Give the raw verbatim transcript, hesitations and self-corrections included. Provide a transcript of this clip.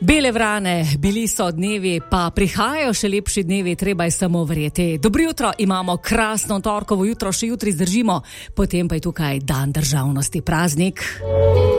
Bele vrane, bili so dnevi, pa prihajajo še lepši dnevi, treba je samo verjeti. Dobro jutro, imamo krasno torkovo jutro, še jutri zdržimo, potem pa je tukaj dan državnosti, praznik.